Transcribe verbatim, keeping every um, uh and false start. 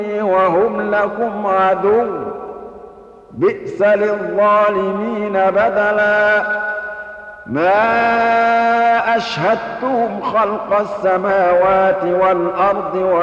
وهم لكم عدو بئس للظالمين بدلا ما أشهدتهم خلق السماوات والأرض